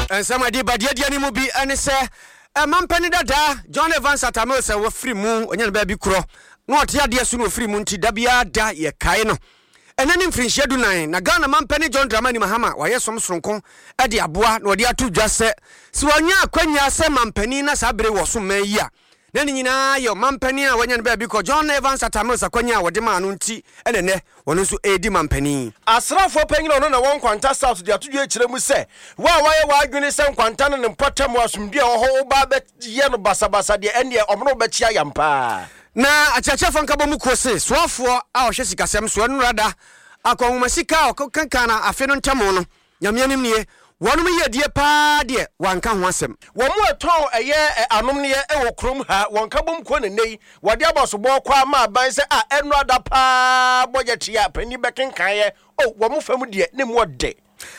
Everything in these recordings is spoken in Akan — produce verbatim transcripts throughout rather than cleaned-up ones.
And some of the badia ni mu bi ane se e mampani dada John Evans Atamil se wo free mu onye ba bi kro na ote ade asu no free mu nti da bia da ye kai no enani mfrinhia du nan na Ghana mampani John Dramani Mahama wa ye som soronko e de aboa na ode atu dwa se si wanya akwanya se mampani na sabere wo so man yi a na ni nyina yo mampani a wanya ba bi ko John Evans Atamil se kwanya wo de ma no nti ene ne wono so edi mampani asrafo panyin ono na won kwanta south de atu dwa kire mu se wa wa ye wa adwene se kwanta no ne mpatam asumdua ho ba be ye no basabasa de ene omno be chia yampa na achacha fanka bomu kose swafo a ohwe sikasem so no rada akonwoma sika okankana afe no ntamo no nyamianim nie wonum ye die pa de wanka ho asem wo mu eton eye anom ne e wo krom ha wonka bom ko ne nei wode aboso bo kwa ma ban se a enu ada pa bojetia pani bekenkan ye o wo mu fam de ne mu ode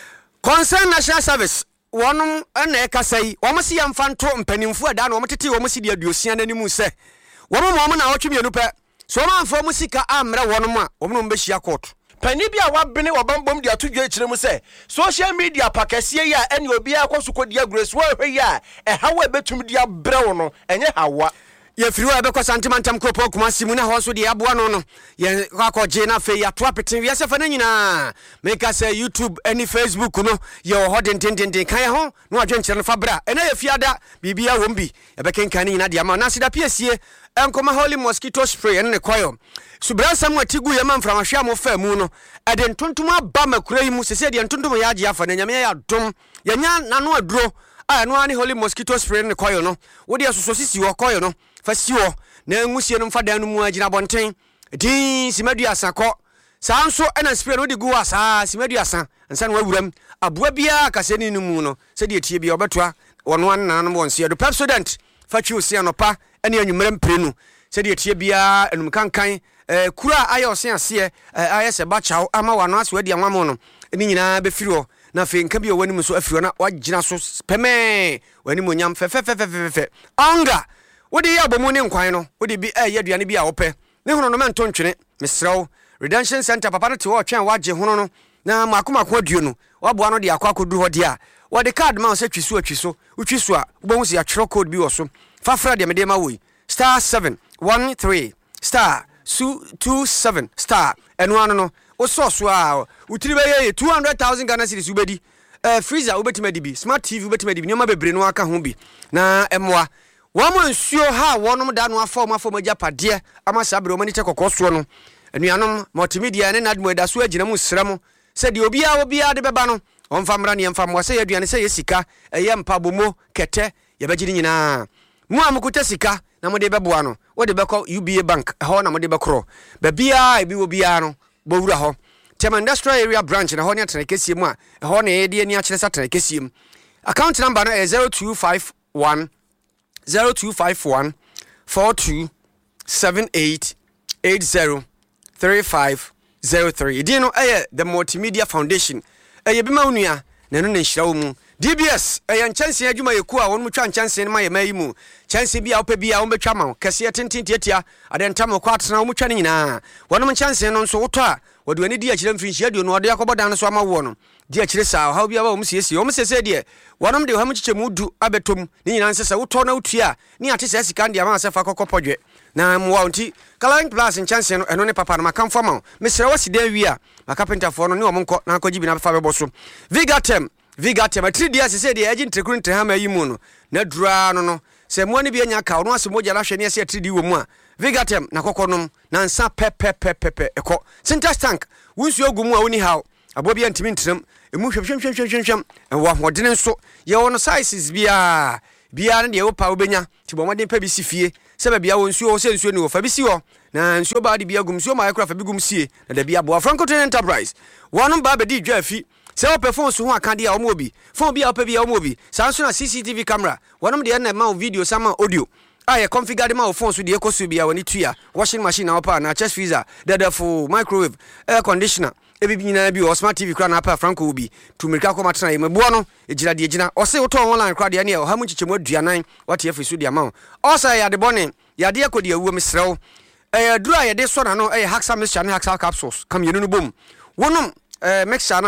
concern national service wonum na e kasai wo mo se yamfa nto mpanimfu ada na wo tete wo mo se de aduosia nanimu se wo mo mo na wotwemienu pe so ma amfa mo sika amre wonum a wo mo be hia court pani bia wabene wabambom de atodwa ekire mu se social media pakase ya ene obi akoso kodi agresu hwe ya e hawa betum dia brew no enye hawa ye firi wa be ko santimantam kropo kuma simu na ho so de aboa no no ye kwakoje na fe ya to apeten wi asefa na nyina make us YouTube any Facebook no ye ho de ntententen kan ho no adwenkyere no fabra ena ye fiada bibia wombi ye be kenkan nyina de ama na sida piesie enkoma holy mosquito spray ene ne koyo subra samu atigu ye manfra mahwe amofa mu no ade ntontom aba makura yi mu sese de ntontom ya age afa na nyame ya dom ye nya nano aduro a no ani holy mosquito spray ne koyo no wo de soso sisi wo koyo no fasiwo na ngusie no mfa dan no mu agina bonten din simaduasa ko saa nso ena spray no de gu asa simaduasa nsa no awuram aboa bia kaseni no mu no se de tie bia obetoa wono anana no wonse do Pepsodent fachi osia no pa ene anwumere mprenu se de tie bia enum kankan eh kura ayo se ase ayese ba chawo ama wano ase wadi anwamo no eni nyina be firi ho na fe nka bia wani mu so afiri na wagina so peme wani mu nyam fe fe fe fe fe anga wodi ya bomu ne nkwan no wodi bi eh yaduane bi a wope ne hono no mento ntwene mesrew redemption center papa no te wo twen wagye hono no na makoma ko aduo no waboa no de akwa kodu ho de a wodi card ma se twiso atwiso utwiso a bohu se ya twero code bi wo so fafra de mede ma wo star seven one three star two seven star eno ano no wo so so a utiri be ye two hundred thousand Ghana cedis ubedi eh freezer ubetima di bi smart T V ubetima di bi nyoma bebre no aka ho bi na emwa wamo nsuo ha wonom da no afọ mafọ magya pade ama sabre omani te kokoso no anuanom multimedia ne nadmo da so agina mu srem se de obi a obi a de beba no onfa mra ne mfa mo se yaduane se yesika eye mpa bomo kete ye bagiri nyina mu amukuta sika na mo de beboa no wo de beko U B A bank ho na mo de bekro ba bia e bi obi a no bowura ho Tema industrial area branch na ho ne atene kesie mu a ho na ye de ani a kire satene kesie mu account number no is zero two five one zero two five one four two seven eight eight zero three five zero three. Dino eh the Multimedia Foundation. Eh bima unua na no na nhira wo mu. D B S eh nchanse adwuma yeku a won mu twa nchanse ne ma ye mai mu. Chanse bia opa bia won betwa ma kase tenten tiatia adentam ko atena wo mu twa ne nyina. Wonum nchanse no nso woto a wode ani di akire mfiri hia de no ode akobodan so ama wo no. Di akire saa ha bia ba wo mu siesie wo mu sese de wonum de ha mu chichemu du abetom ne nyina nsese woto na wotua ni ate se sika ndia ma sefa kokopodwe na mwa unti Kalang Plus nchanse no eno ne papa no makamfo ma mesere wasi den wi a makapenta fo no ne omnko na akoji bi na fa bebo so Vigatem Vigatem a three days se de agent tekuru nteha ma yi mu no na dura no no se mo ne bi anya ka no ase moja la hwe ne se three D wo mu a Vigatem na kokonom na nsa pepe pepe pe eko Sintas tank wunsu ogumu a woni haw abobi antimi ntrem emu hwehwehwehwehwehwem wa hodene nso ye wono sizes bia bia ne de wo pa obenya ti bo modern pa bi si fie se ba bia wo nsuo se nsuo ni wo fa bi si wo na nsuo ba de bia gum nsuo ma yakra fa bi gum sie na da bia bo Franco Enterprise wono ba be di dwa afi se wo pe phone so ho aka de a wo mo bi phone bia wo pe bia wo mo bi san so na C C T V camera wono de na ma video sama audio aye configure ma wo phone so de ekoso bia woni tua washing machine na wo pa na chest freezer dada for microwave air conditioner ebibi nyina bi o smart T V kra na pa Franco obi tumirika ko matena yemebo no ejira de ejina o se wo to online kra de ne o ha mu chichemu aduanan wate afisu de ama o sa ya de bone ya de akodi awuo mesrew eh dura ya de so na no eh haxa mixture ne haxa capsules kam yenu no bom wonum eh mixture na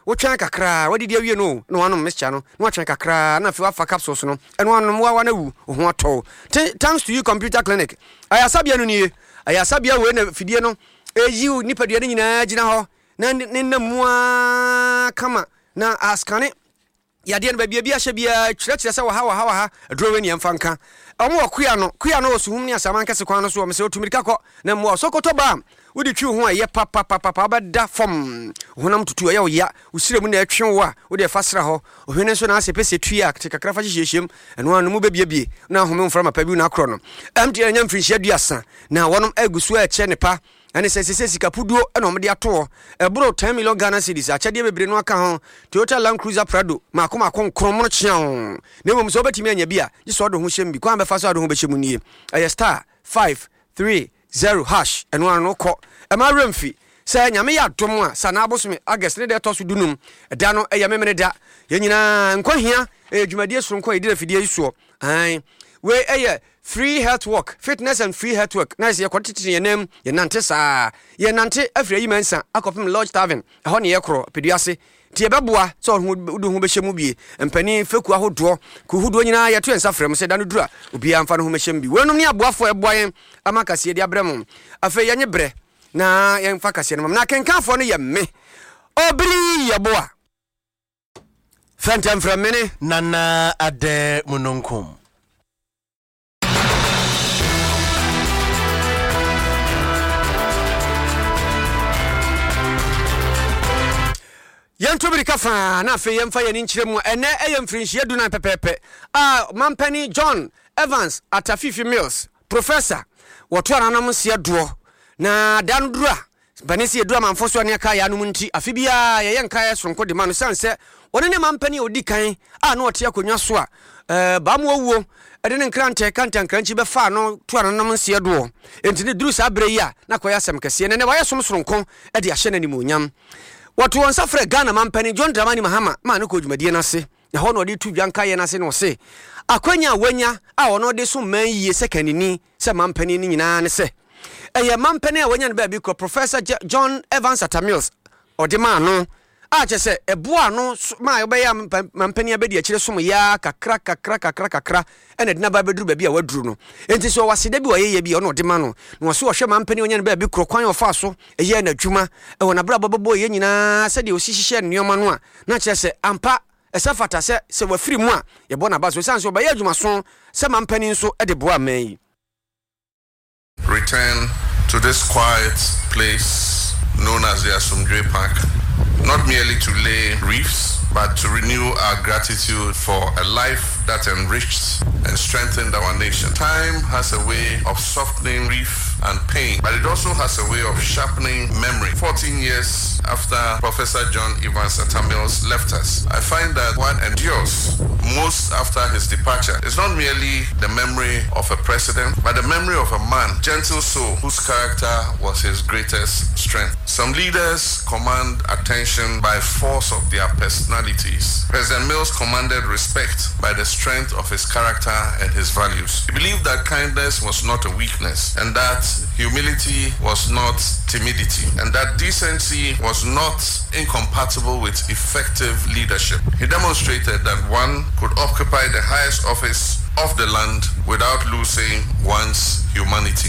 wo twan kakra wadi dia wie no no wanom mixture no no twan kakra na fi afa capsules no eno wanom wa wana wu ho ato thanks to you computer clinic ayasabia no nie ayasabia we na fidie no eyi nipadua ne nyina gina ho na ne namua kama na askane yade no bia bia hye bia kyerɛ kyerɛ sɛ wa ha wa ha wa ha aduro we ne mfanka omo akuya no kuya no osuhum ne asaman kase kwan no so o me se otumirika kɔ na mo sokoto ba wodi twi ho aye pa pa pa pa ba da fom honam tutu aye oya usiremu na atwe wo a wodi fa sra ho ohwene so na asepese twi a kakra fa hyehyem eno anu mu bebiebie na home mfra mapa bi na akro no amti anya mfrinhia duasa na wonom agusu a che ne pa ane se se sika puduo ena omde ato ebro ten million Ghana cedis achade bebre no aka ho Toyota Land Cruiser Prado makoma konkron mo kyean na mom so betimi anya bia ji so do ho hyem bi kwa be fa so do ho be hyem nie aye star five three zero hash eno anu ko e ma remfi se nyame ya dom a sana abosome August ne de to so dunum da no e ya memene da ye nyina nkwahia e dwumadie sonko e dire fidie so an we eye free health work fitness and free health work nice ye kwatiti ye nem ye nante saa ye nante afra yi mansa akopim lodge tavern ho ne ye kro peduase tie beboa so ho do ho be hyemu bie empani feku ahodo ku hudo nyina ye to ensa frem se da no dura obi amfa no ho mehyem bi wenum ne aboafo eboa yen amakase de abrem afa ye nye bre na ye mfa kase no na kenkanfo no ye me obri ye boa fantem from mene nana ade munonkum Yanto birika fa na fe yemfa ye nkyire mu ene eyem frinhie du na pepepe ah mampani John Evans Atafifi Mills professor woto ananam se do na dan dura banisi edu amanfo so ne aka ya no munti afibia ye yenka ye sonko de ma no sanse woni ne mampani odi kan a na ote akonwa so a eh ba mo wuo ede ne nkrante kanta nkranchi be fa no to ananam se do enti ne duru sa bre yi a na koya sem kase ne ne waye som soronko e de ahye na ni monyam watu wonsafre Ghana mampani John Dramani Mahama ma ne ko dwumadie na se na ho no de tu dwanka ye na se no se akwanya wanya a ono de so man yie sekanini se mampani ni nyina ne se eye mampani a wanya ne ba bi ko Professor John Evans Atamils odema no a che se eboa no ma yo be ya mampani abedi akire som ya kakra kakra kakra kakra ene de na ba beduru ba bi a waduru no enti so wasede bi oyeye bi ono odema no no so ohwe mampani wanya ne ba bi kro kwan ofa so eye na dwuma e wona bra bobo ye nyina se de osihihye nneoma no a na che se ampa esafata se se wafiri mu a ye bona ba so sanso ba ye adwuma so se mampani nso e de boa mai. Return to this quiet place known as the Asumdwe Park, not merely to lay wreaths, but to renew our gratitude for a life that enriched and strengthened our nation. Time has a way of softening grief and pain, but it also has a way of sharpening memory. fourteen years after Professor John Evans Atamils left us, I find that what endures most after his departure is not merely the memory of a president, but the memory of a man, gentle soul, whose character was his greatest strength. Some leaders command attention by force of their personalities. President Mills commanded respect by the strength of his character and his values. He believed that kindness was not a weakness, and that humility was not timidity, and that decency was not incompatible with effective leadership. He demonstrated that one could occupy the highest office of the land without losing one's humanity.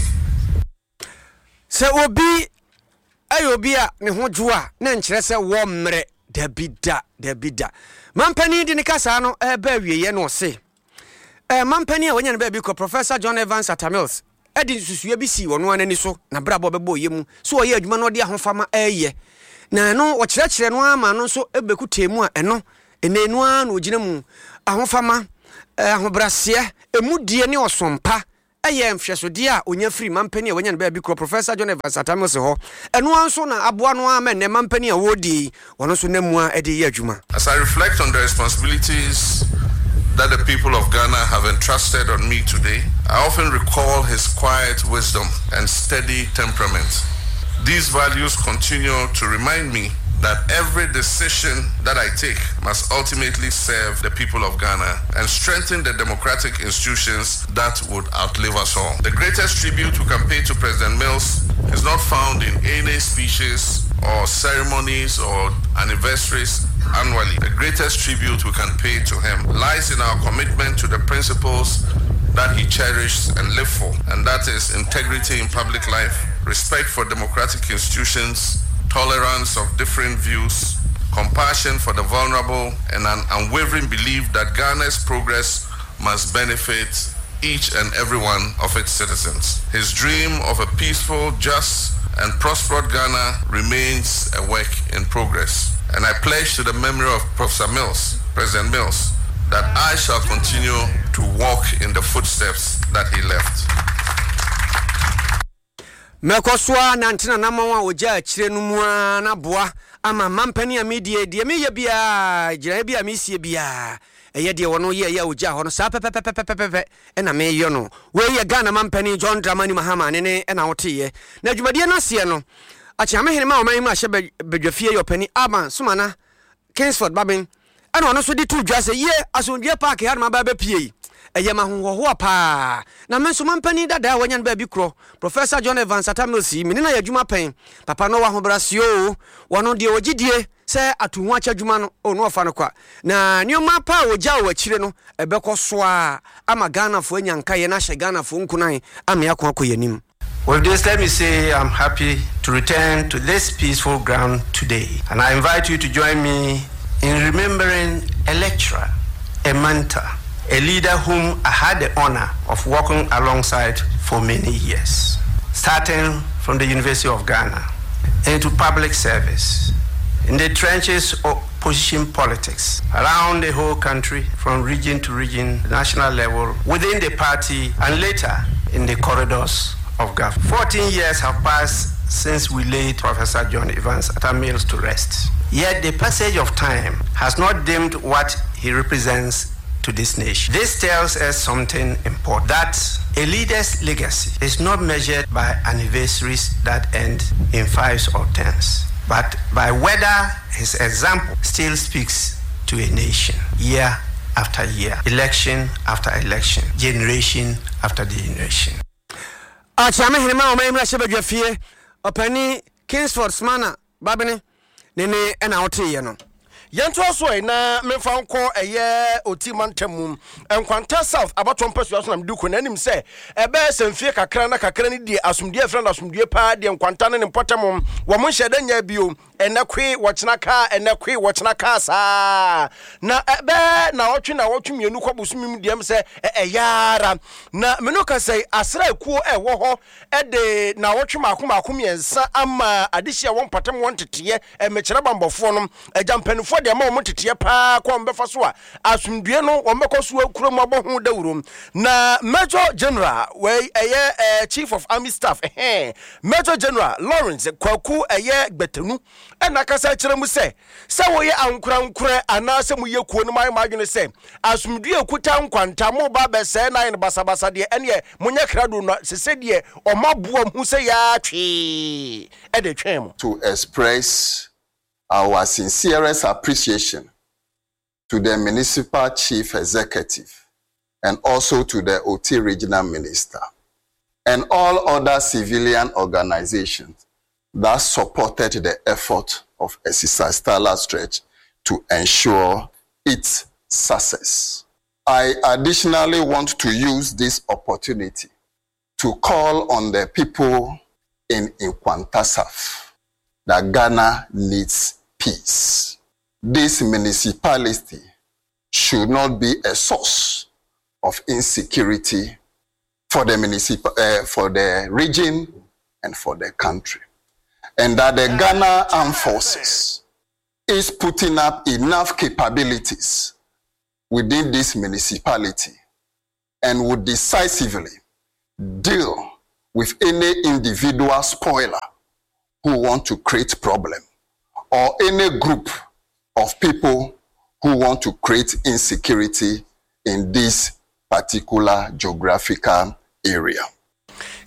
Se obi ayobia ne ho joa na nkyere se wo mmre dabida dabida mampani di ne kasa no e ba wieye no se eh mampani a wanya ne ba bi ko Professor John Evans Atamils edi susua bi si wono anani so na brabo bebo ye mu so oye adwuma no de ahofama eye na no wo kyerɛkyerɛ no ama no so ebeku temu a eno enenu a no ogina mu ahofama ahobrase emudie ne osompa eye mhwesode a onya free mampani a wanya ne ba bi ko Professor John Evans Atamils ho eno anso na aboa no ama ne mampani a wodi wono so namu a ede ye adwuma. As I reflect on the responsibilities that the people of Ghana have entrusted on me today, I often recall his quiet wisdom and steady temperament. These values continue to remind me that every decision that I take must ultimately serve the people of Ghana and strengthen the democratic institutions that would outlive us all. The greatest tribute we can pay to President Mills is not found in any speeches or ceremonies or anniversaries, annually. The greatest tribute we can pay to him lies in our commitment to the principles that he cherished and lived for, and that is integrity in public life, respect for democratic institutions, tolerance of different views, compassion for the vulnerable, and an unwavering belief that Ghana's progress must benefit each and every one of its citizens. His dream of a peaceful, just, and prosperous Ghana remains a work in progress. And I pledge to the memory of Professor Mills, President Mills, that I shall continue to walk in the footsteps that he left. Mekoswa nantina namawa oja chire numua na boa ama mampani amidie die me ye bia gira bia misie bia eye de wono ye ya oja ho no sa pepepepepepe na me yo no we ye Ghana mampani John Dramani Mahama ne ne na wote na dwumadie na se no achi amehene ma oman ma hye bedwafie yo pani ama sumana Kingsford Babin ana ono so di tu dwa se ye asondwe park ha ma ba ba pie eye ma hoho pa na menso mampani dada wanya ba bi kro Professor John Evans Atamilsi mini na yadwuma pen papa no wa hobrasio wono de ogidie se atuhu acha dwuma no ono ofa no kwa na nioma pa ogya wo akire no ebekọ so a ama Ghana fo anyanka ye na hye Ghana fo nkunan ama yakọ akoyanim. With this, let me say I'm happy to return to this peaceful ground today, and I invite you to join me in remembering a lecturer, a mentor, a leader whom I had the honor of working alongside for many years, starting from the University of Ghana into public service, in the trenches of opposition politics, around the whole country, from region to region, national level, within the party, and later in the corridors of government. fourteen years have passed since we laid Professor John Evans Atamills to rest. Yet the passage of time has not dimmed what he represents to this nation. This tells us something important, that a leader's legacy is not measured by anniversaries that end in fives or tens, but by whether his example still speaks to a nation year after year, election after election, generation after generation. Achame hinema o maimra shebadwa fie opani Kingsford Smana babene nene ena wote ye no Yanto so na memfa nko eye otimantamum enkwanta south abato mpasu aso na mduko na nim se ebe semfie kakra na kakra ni die asumdie friend asumdie pa die nkwanta ne mpotamum wo mo hyeda nya bio enakwe wochenaka enakwe wochenaka sa na ebe na wotwe na wotwe mienu kwabusumim die se eyara na menoka sei asra ekuo ewo ho ede na wotwe makoma akomiensa ama adehia won patam won teteye emekere bambofo no ajampanifu de ma wo teteye pa kwa mbefa so a asumdue no wo mbekoso akurom abohu dawurom na Major General we eye uh, Chief of Army Staff eh Major General Lawrence Kwaku eye gbetanu ena kasa kire mu se se wo ye ankura nkura anase mu ye kuo no mai madwene se asumdue kuta nkwanta mo ba be se na ne basabasa de ene munye krado no se se de o maboa mu se ya twe e de twen mo to express our sincerest appreciation to the Municipal Chief Executive and also to the O T Regional Minister and all other civilian organizations that supported the effort of Exercise Tala Stretch to ensure its success. I additionally want to use this opportunity to call on the people in Nkwanta that Ghana needs peace. This municipality should not be a source of insecurity for the municipal, uh, for the region and for the country. And that the Ghana Armed Forces is putting up enough capabilities within this municipality and would decisively deal with any individual spoiler who want to create problem or any group of people who want to create insecurity in this particular geographical area.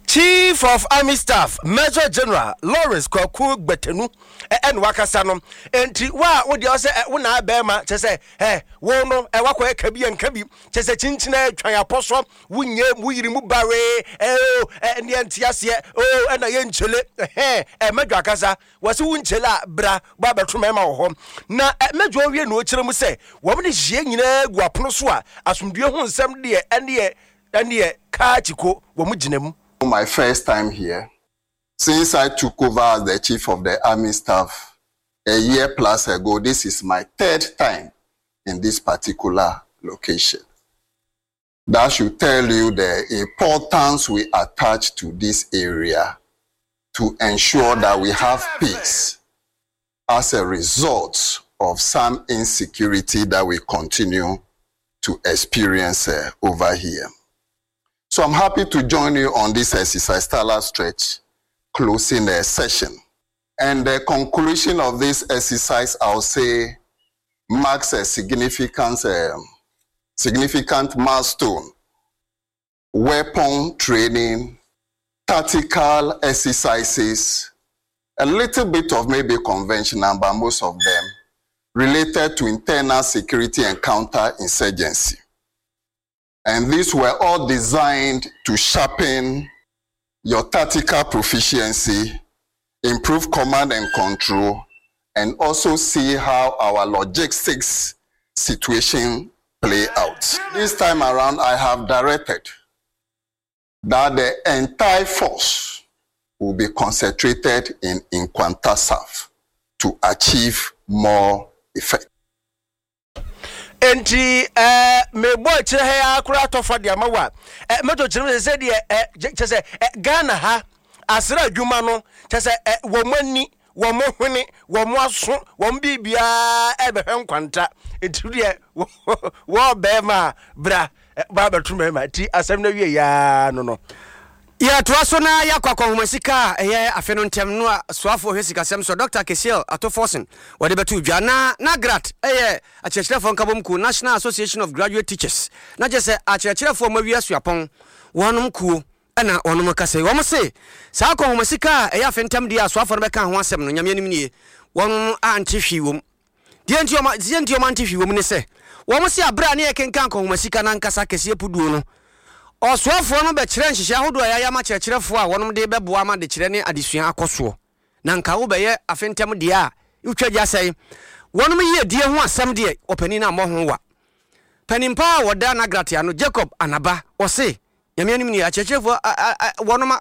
Chief of Army Staff Major General Lawrence Kwaku Gbetenu en wakasa no enti wa wo de ose wona bema chese eh wo no e wakwa kabi en kabi chese chinchina twan aposo wunye wuyiri mu bare eh ne entiase oh na ye nchele eh eh Major akasa wase wunchele bra ba betuma ma wo ho na Major wie no kire mu se wo me de hie nyina gu apono so a asomdue hu nsem de ene ene ka chiko wo mu ginamu. My first time here, since I took over as the Chief of the Army Staff a year plus ago, this is my third time in this particular location. That should tell you the importance we attach to this area to ensure that we have peace as a result of some insecurity that we continue to experience uh, over here. So I'm happy to join you on this exercise, Tala Stretch, closing the session. And the conclusion of this exercise, I'll say, marks a significant, uh, significant milestone. Weapon training, tactical exercises, a little bit of maybe conventional, but most of them related to internal security and counter-insurgency. And these were all designed to sharpen your tactical proficiency, improve command and control, and also see how our logistics situation play out. This time around, I have directed that the entire force will be concentrated in Nkwanta South to achieve more effect. Enti eh me boy chire ha akura tofa de amawa eh meto chire se de eh chese Ghana ha asra adwuma no chese wo mani wo mo hwene wo mo aso wo bibia e be hwenkwanta enti de wo be ma bra ba betu ma ti asem na wie ya no no ya toaso na yakwa kwa humasika eye afeno ntem no soafo hwesika sem so Doctor Kesiel Atoforsen wode betu dwa na na grat eye achechirefo nkabomku National Association of Graduate Teachers na jese achechirefo mawia suapon wonom kuo ana wonom kase wo se sa kwa humasika eye afentem dia soafo no beka ho asem no nyame anim nie wonom antihwi wom die ntioma die ntioma antihwi wom ne se wo se abra ne yekenkan kwa humasika na nkasa Kesie Puduo no Oswafo no be kire nhihye ahodo ayaya ma kirechirefo a wonom de beboa ma de kire ne adesua akoso na nka wo be ye afentem de a utwagya sei wonom ye die ho asem de opani na mo ho wa panimpa woda na gratia no Jacob Anaba o se yame anim ni akirechirefo wonom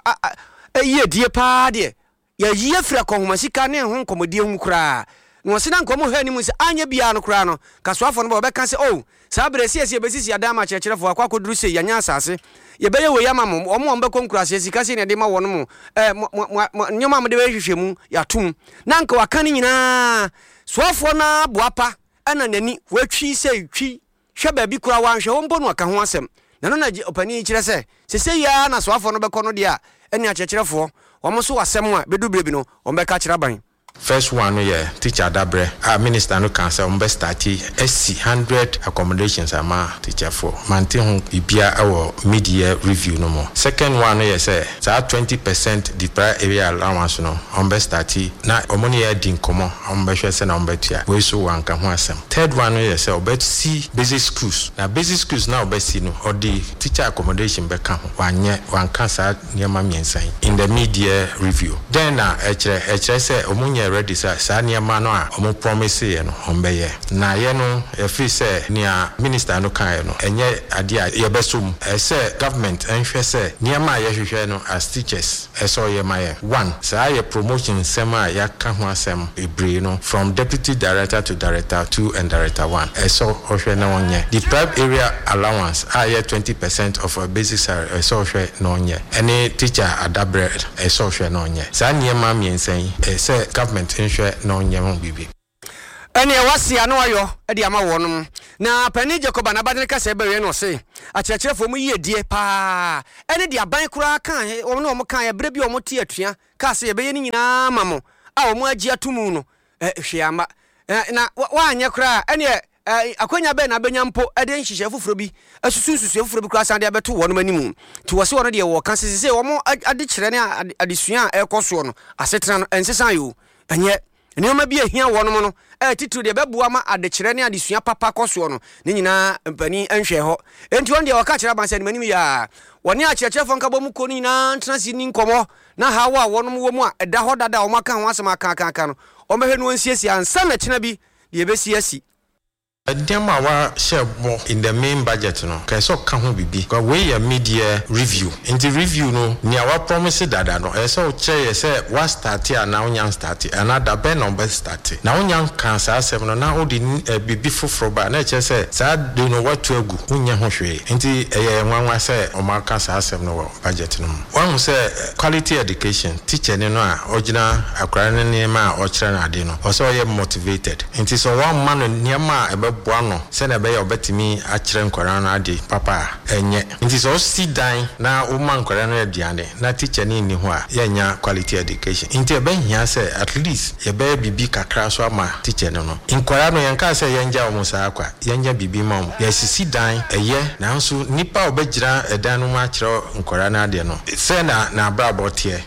ye die pa de ya yie fra konhumasika ne ho nkomodie hu kura no se na nkomo ha anim se anya bia no kura no kaswafo no be kan se oh sabre sie sie besisi adama chechirefo akwa koduru se yanya asase ye beye we yama mo omo ombe konkurase sika se ne de ma wono mo eh nyoma mo de hwehwehwemu yatum na nka wakane nyina soafo na boapa ana nani watwi se twi hwe ba bi kura wanhwe wo mbo no aka ho asem na no na opani kire se sese ya na soafo no be kono de a eni achechirefo omo so wasem a bedubrebi no ombe ka kira ban. First one, yeah, teacher Dabre, our minister no cancer, um, best thirty, S C hundred accommodations are ma teacher for maintain Bibia our mid-year review no more. Second one, yes, sir, so twenty percent the prior area allowance no, um, best thirty, na omoni ya din komo, um, best send um, betia, we so one can wasem. Third one, yes, sir, bet see basic schools. Now basic schools now best see no, or the teacher accommodation become one year, one cancer near my sign in the mid-year review. Then na eche eche say omoni ready sir sanya mano a omo promise ye no ombeye na ye no e fi say nia minister no kan ye no enye ade a ye besum e say government enhwe say niam a ye hwehwe no as teachers e so ye maye one say ye promotion sema ya ka ho asem ebre no from deputy director to director two and director one e so hwehwe na wonye the private area allowance a ye twenty percent of a basic salary e so hwehwe no wonye any teacher adabre e so hwehwe no wonye sa niam a miensen e say government ensure no nyam bibi ene wasi anu ayo e di ama wonum na pani Jacob Anaba de ka se be we no se achirechirefo mu yedie pa ene di aban kura kan wo no mo kan ye bre bi o mo tie atua ka se ye be ni nyina mamo a o mo agi atumu no eh hwe ama na wa anya kura ene eh akwanya be na benya mpo ede nhihye foforo bi asusu susu foforo bi kwasa de abeto wono manimu ti wo se wono de wo kan sese wo mo ade kyerɛ ne adesua a ɛkɔso no asetena no ensesan yo enye nneoma bi ahia wono mo no eh titiri de bɛboa ma ade kyerɛ ne adesua papa kɔso no ne nyina mpani nhwɛ hɔ enti won de wo ka kyerɛ bansa ne manimu ya woni a kyerɛkyerɛfo nka bɔ mu ko ni nyina ntena si ni nkɔmɔ na hawa wono mo wo mu a ɛda hɔ dada wo maka ho asɛm aka aka aka no ɔmɛhwɛ no nsiesie ansa na kyena bi de bɛsi asi Dema wa share more in the main budget no. Kay so ka ho bibi. Because we a media review. In the review no, ni awa promise dada no. E so che say what start here na onyan start. Another ben number start. Na onyan kan sa asem no na odi bibi foforo ba na che say sa do no what to agu. Onya ho hwe. Nti eye nwanwa say o ma kan sa asem no budget no. One say quality education. Teacher ni no a ogina akwara ne ma a o kire na ade no. O so ye motivated. Nti so one man ni ma ebe boano se na be ya obetimi a kire nkwara na ade papa enye nti so si dan na o man nkwara na aduane na teacher ni ni ho a yenya quality education nti e be hia se at least ye be bibi kakra so ama teacher no no nkwara no yenka se yenja o musa akwa yenja bibi mam ye sisi dan eye na nso nipa obagira edan no ma kire nkwara na ade no se na na abrabotie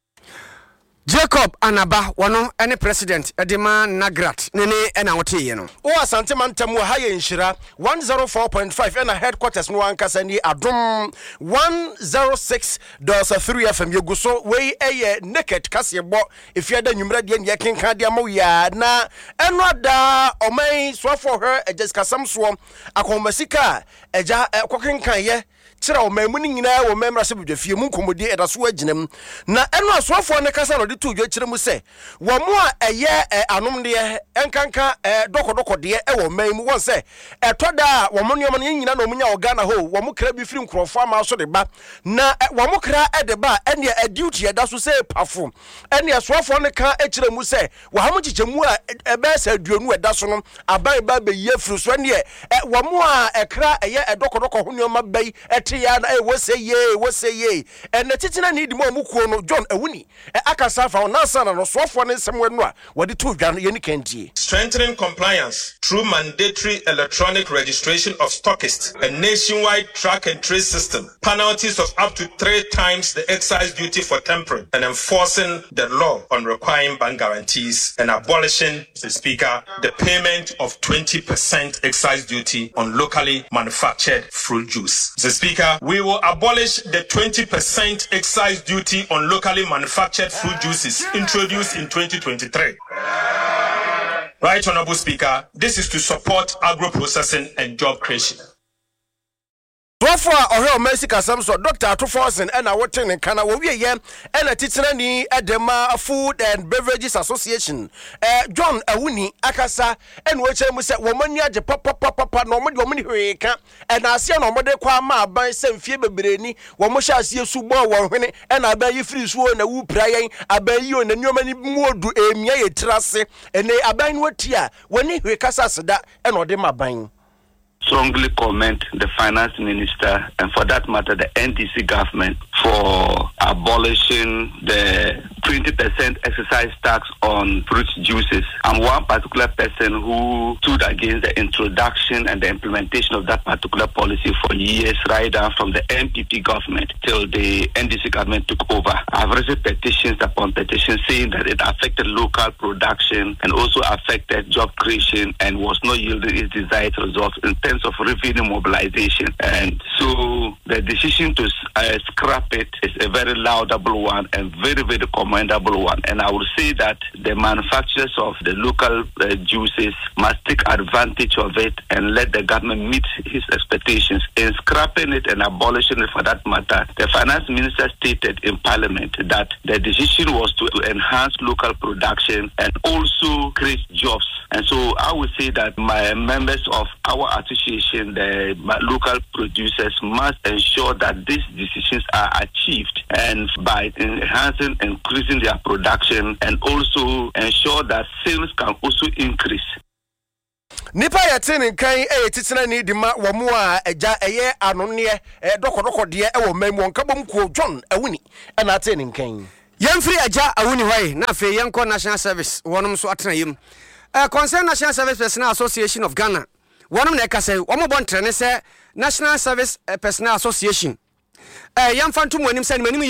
Jacob Anaba wono ene president edema Nagrat nene ena wote no o asante mantam wa haye nshira one oh four point five ena headquarters no ankasa ni adom one oh six point three F M yeguso we eye naked kasebo efiada nwumra de ne kenka de amawo ya na eno ada oman swafo her ejeska samso akomasika eja kokenkan ye tira o mamuni nyina wo memra se bedwafie mu nkomodi edaso aginam na eno asofo ne kasa no de to dwa kire mu se wo mo a eye anom de enkanka dokodoko de e wo mamu won se etoda wo mo nyoma nyina no munya ogana ho wo mo kra bi firi nkrofo ama so de ba na wo mo kra e de ba ene a duty edaso se pafo ene asofo ne ka e kire mu se wo ha mo chichemu a ebe sa aduonu edaso no aban ba be ye firi so ne wo mo a ekra eye edokodoko ho nyoma bai ya na e wose ye wose ye en na titina ni di mo mukuo no John Awuni akasa fa na sana no sofo ne nsem wenu a wode to dwa ye ni kantie strengthening compliance through mandatory electronic registration of stockists, a nationwide track and trace system, penalties of up to three times the excise duty for tampering, and enforcing the law on requiring bank guarantees, and abolishing, the Speaker, the payment of twenty percent excise duty on locally manufactured fruit juice. The Speaker, we will abolish the twenty percent excise duty on locally manufactured fruit juices introduced in twenty twenty-three. Right, Honorable Speaker, this is to support agro-processing and job creation. Wafo ohwe Mexico Samso Doctor Atoforsen ena woten kana wo wie ye ena titina ni Edema Food and Beverages Association eh John Awuni akasa ena wo kyeremu se wo mani age papa papa no mo de wo mani hweka ena ase na mo de kwa ma aban semfie bebreni wo mo hya ase subo wo hwene ena aban yi free suo na wu pra yen aban yi ona nyoma ni muodu emia ye trase ena aban wotia woni hweka saseda ena ode maban. Strongly comment the finance minister and for that matter the N D C government for abolishing the twenty percent excise tax on fruit juices. I'm one particular person who stood against the introduction and the implementation of that particular policy for years, right down from the N P P government till the N D C government took over. I've received petitions upon petitions saying that it affected local production and also affected job creation and was not yielding its desired results in terms of revenue mobilization. And so the decision to uh, scrap it is a very laudable one and very, very commendable one. And I would say that the manufacturers of the local uh, juices must take advantage of it and let the government meet his expectations. In scrapping it and abolishing it for that matter, the finance minister stated in parliament that the decision was to enhance local production and also create jobs. And so I would say that my members of our association, the local producers, must ensure that these decisions are achieved and by enhancing, increasing their production and also ensure that sales can also increase. Nipa ya tini kan e titina ni di ma wo mu a eja eye anonne e dokodoko de e wo mamu nkabom ko John Awuni e na tini kan yemfiri aja Awuni hwai na fe yenko national service wonom so atena yim uh, concern National Service Personnel Association of Ghana wɔnom na ɛka sɛ wɔn bɔ ntrɛ ne sɛ National Service Personnel Association eh yɛmfa nto mu anim sɛ anim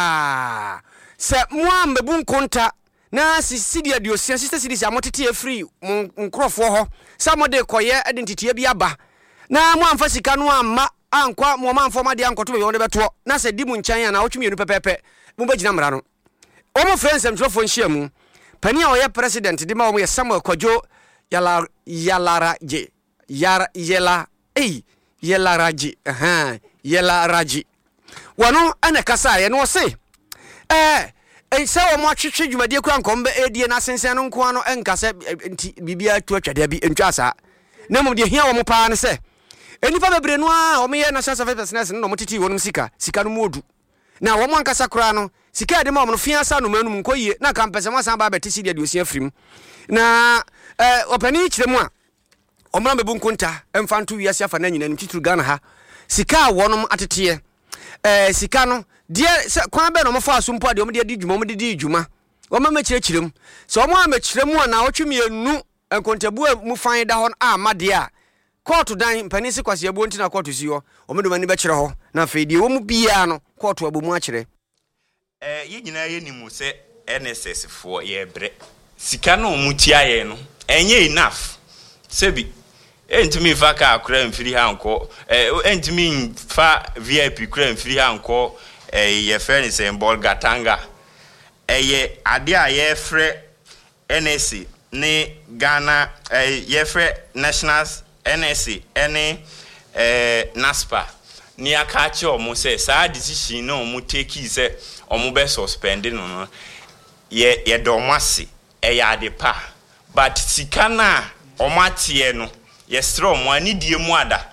ya sɛ mo ambebu nkonta na sisidi aduosia sister sidis amotete afiri nkrɔfoɔ hɔ sɛ mo de kɔyɛ identity bi aba na mo amfa sika no amma ankwa mo ma amfa ma de ankoto be wɔn de bɛto na sɛ di mu nkyɛn na wɔtwe mienu pɛpɛpɛ mo bɛgyina mmara no ɔmo friends mtrofo nhia mu pani a ɔyɛ president de ma ɔmo yɛ Samuel Kwadwo yala yalaraje yara yela ei yelaraje aha yelaraje wɔno ana kasa yɛ no se eh sɛ wɔn atwetwe dwumadie kura nkɔmbe edie na sensen no nko ano enka sɛ nti bibia to atwade bi ntwa saa na mmom de hia wɔn paa ne sɛ enipa bebre no a wɔn yɛ National Service Personnel no wɔn titi wɔn sika sika no mu odu na wɔn ankasa kura no sika de ma wɔn fiansa no manum nkɔyie na kampɛsɛ mo asan ba bɛte si de aduosia firim na eh opani kyerɛ mu a ɔmra mebu nkonta emfa nto wiase afa na nyina no tituru Ghana ha sika wɔnom ateteɛ eh sika no die kwan be no mo fa asumpo ade o mo de di dwuma mo de di dwuma o ma mekyerɛkyerɛm so o mo amekyerɛm a na otwemienu nkontabu mu fan da hɔ a ma de a court dan mpani se kwase abu ntina court si hɔ o mo de mani bɛkyerɛ hɔ na fe die wo mu bia no court abomu akyerɛ eh ye nyina ye nimu se N S S fo ye bre sika no mu tia ye no enye enough sebi entimi fa ka akura mfiri ha nko eh entimi fa V I P kura mfiri ha nko eh ye friend say ball gatanga eh ye ade a ye frɛ N S C ne Ghana eh ye frɛ National N S C ene eh NASPA ni aka che omo say sa decision no omo take say omo be suspend no no ye ye do mase eh ya ade pa but sika na omo atie no yes strong one die mu ada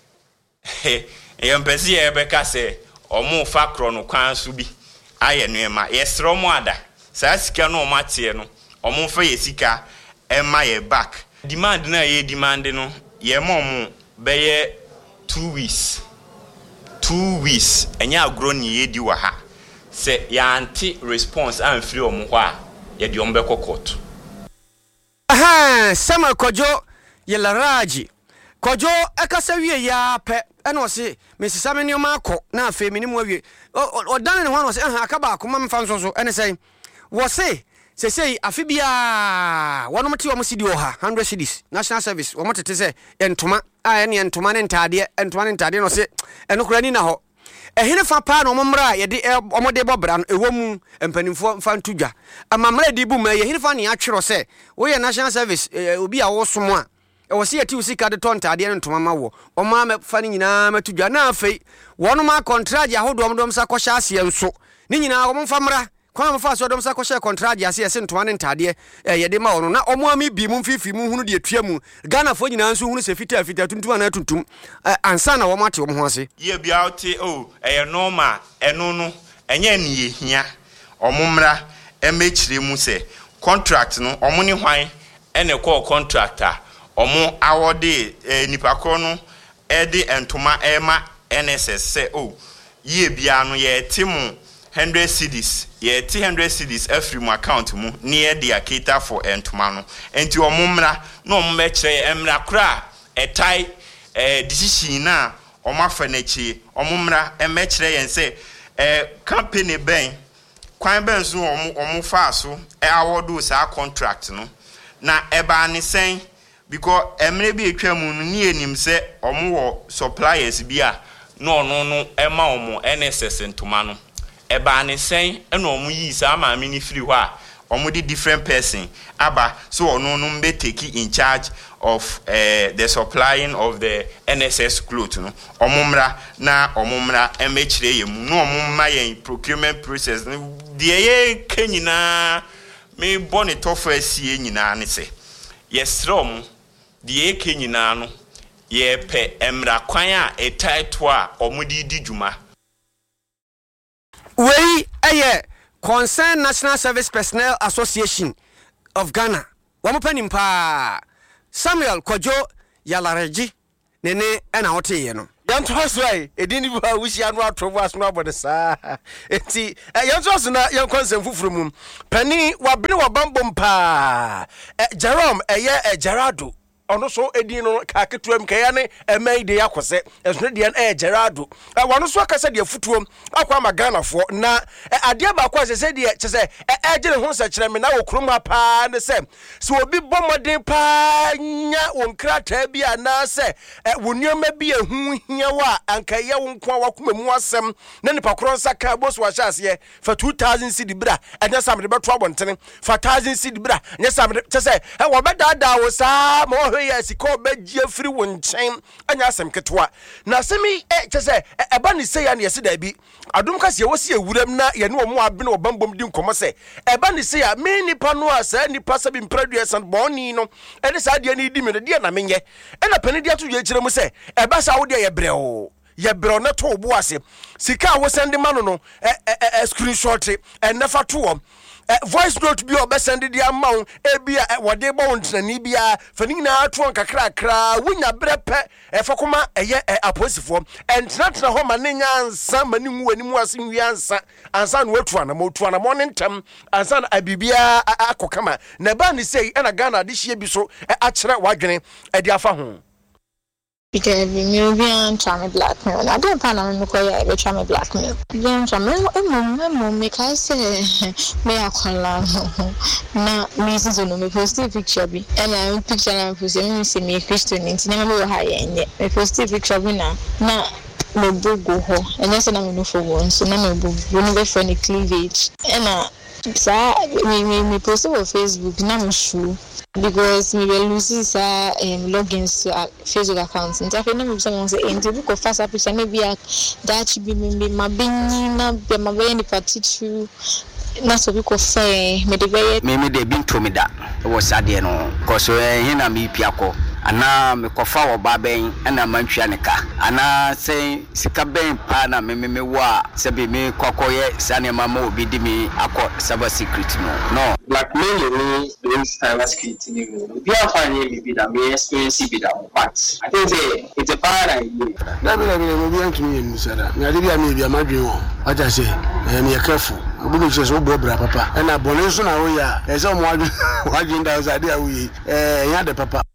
eh yempesi ye beka se omo fa kro no kwan so bi aye no ema yes strong mu ada sa sika no omo atie no omo fa ye sika ema ye back demand na ye demand no ye mom be ye two weeks two weeks enya agro ni ye di wa ha se ya anti response am free omo ho a ye di omo be court aha Samuel Kwadwo yelaraji Kwadwo ekasa wie ya pe ena o se mesisa me nioma akọ na afa mi ni mu awie o dan ne ho no se aha aka ba akoma mfa nso so ene sei wo se se sei afi bia wonom ti wo mo sidi o ha one hundred cedis National Service wo mo tete se entoma a ene entoma ne ntade entoma ne ntade no se eno kura ni na ho ehine fa pa no mo mra ye de omo de bobra no ewo mu empanimfo fa ntudwa amamra di bu ma ye hine fa ne atwero se wo ye National Service obi a wo somo a e wo se yati usika de tontade ne ntoma ma wo o ma me fa ni nyina matudwa na afei wono ma contract ahodo omdom sa ko hya ase enso ni nyina wo mfa mra kwa mfa so dom sa ko hya contract ase ese ntoma ne ntade e ye de ma wono na omo ami bi mu mfifi mu hunu de atua mu Ghana fo nyina nso hunu se fita fita tuntum na tuntum ansa na wo mate wo ho ase ye bia oti o e normal eno no enye ne ye hia omumra emechire mu se contract no omo ni hwan ene call contractor omo awode nipa kro no e de entoma ema N S S se o ye bia no ye timu one hundred cedis ye one hundred cedis every mu account mu near the cater for entoma no enti omumra no omo kire emra kra etai eh decision na omo afa na chi omumra emekire yen se eh company ben kwan ben so omo omo fa so e awodo sa contract no na eba ne sen because emre bi etwa mu no ni enim se omo wo suppliers bi a no no no ema omo N S S ntoma no eba ne sen e no omo yi sa ma me ni free ho a omo di different person aba so ono no mbe take in charge of uh, the supplying of the N S S cloth no omumra na omumra emechire yemu no omumma yen procurement process de ye kenyina me boni tofa asie nyina ne se yesrom de ye kenyina no ye pe emra kwan a etaito a omudi di dwuma we eye Concerned National Service Personnel Association of Ghana wamo panim pa Samuel Kwadwo yalaraji nene ena hote ye no yanto aswai edini bu a wusi anu atrobo asno abode saa enti yanto asna yan konsem fufuru mum pani wabene wabambom pa Jerome eye Gerardo ono so edin no ka ketuam ka ya ne emai de yakose ezo de en e Gerardo wano so aka se de futuom akwa magana fo na ade ba kwa se se de chese e gire ho se kire me na wokrom pa ne se se obi bomoden pa nya wonkrata bi ana se wonioma bi ehu hia wa anka ye wonkwa wakoma mu asem na nipa kro nsa ka boso wa hyase fa two thousand cedi bra enya samde beto abontene fa one thousand cedi bra enya samde chese e wo bedada wo sa mo hoye sika obagie firi wo nchen anya asem ketwa na semi e chese eba ni se ya na yesi da bi adum ka se wosi ewuram na ye ne omo abene obambom di nkomo se eba ni se ya me nipa no asa nipa sabi mpradu san boni no ene sa de ni di me de na menye ena pani de ato ye kire mu se eba sa wo de ye breo ye breo na to obo ase sika wo sende ma no no e screenshot e nefa to Uh, voice note bi obesende di amount e bia wode bo ntani bia fani na to nkakra kra wunya brepe e fakoma eye aposifo entnatna ho ma nenya ansa mani nwu animu ase nwi ansa ansa no atu ana mo tu ana mo ntem ansa na abibia akokama na ba ni sei na Ghana de hie bi so a kire wadwene e di afa ho because me obi an try blackmail. I don't plan on me ko ya be try me blackmail. Then try me me me me kai say me akola na me so no me post a picture bi. And I picture na post me say me Christian nti na me ha ye me post a picture bi na na me go ho. And yes na me no for one so na me bo no be for the cleavage. And uh sa me me me post on Facebook na me show because we will lose his uh, um, logins to uh, Facebook accounts. And if you someone say, "In the book of first application, maybe that should be maybe my being na be my being the partition." Na so bi ko fe me de be me me de bin to me da wo sade no ko so hin na me piako ana me kofa wo ba ben ana mantwa ne ka ana sei sika ben pa na me me wa se be me kokoye sane mama obi di me akọ cyber secret no no blackmail me doing cyber security ni me bi afanye me bi da me experience bi da but I think say it's a bad idea na me na me bi antumi yen musada me ade bi am bi amadwen won what I say me careful obi se so bo bra papa na bonu so na wo ya e se mo adwen adwen da so ade a wo yi eh ya de papa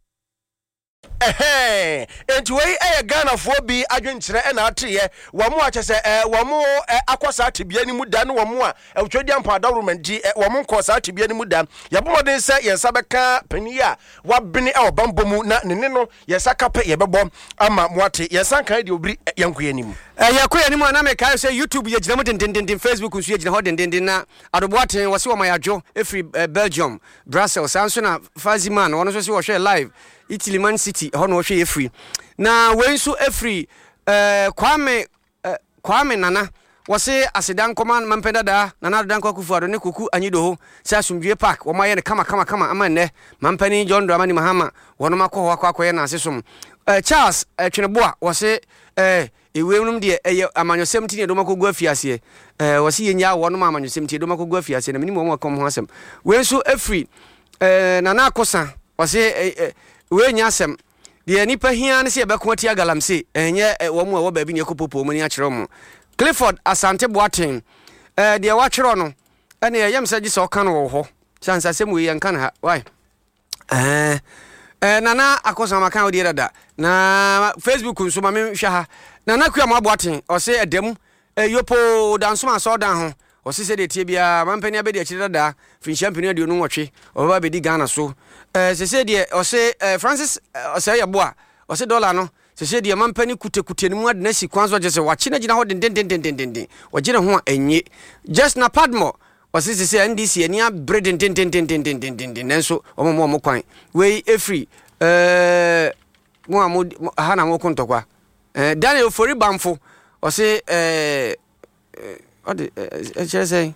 eh enti wei eh Ghana fo bi adwenkyere e na ateye wo mo ache se eh wo mo akosa atebia ni mu da no wo mo a otwodi ampa government di wo mo nkosa atebia ni mu da ye bomodin se ye sabeka pani a wabene e obambomu na nene no ye sakape ye bebo ama mo ate ye sankan de obri yankoye ni mu eh ye koye ni mu na me kai se YouTube ye gina mu dendendenden Facebook nso ye gina ho dendenden na adoboaten wo se wo mayadwo efri Belgium Brussels anso na Faziman wono so se wo hwe live Italy Man City hono wo hwe efri na wensu efri eh Kwame Kwame Nana wose asedan command mampenda da Nana dan kwakufu ado ne kuku anyido ho se asumdwe park wo maye ne kama kama kama ama ne mampani John Dramani Mahama wono makọ ho akwa akwa na asesom eh Charles Tweneboa wose eh ewemnum de eye amanyosem tine do makogu afiase eh wose yenya wono amanyosem tine do makogu afiase na minimum akom ho asem wensu efri eh Nana Akosa wose we nya asem de nipa hia ne se ebeko atia galamse enye wo mu a wo ba bi ne ekopopo mu ni a kire mu Clifford Asante Boateng eh de wa kire no ene yem se gi se oka no wo ho sansa sem we yan kan ha why eh eh Nana Akosa maka o de dada na Facebook nso ma me hwa ha Nana Kua ma Boateng o se edem yopo danso ma so dan ho o se se de tie bia mampani abedi a kire dada fin championship de no nwotwe o ba be di Ghana so eh se se de o se Francis o se yeboa o se dollar no se se de mampani kutekute ni mu adena si kwanzo je se wachi na gina ho den den den den den den o gina ho enye just na Padmo o se se N D C ani a bread den den den den den den den den nenso o mo mo kwan we efri eh mo amu ha na mo kontokwa eh Daniel Ofori Bamfo o se eh o de eh say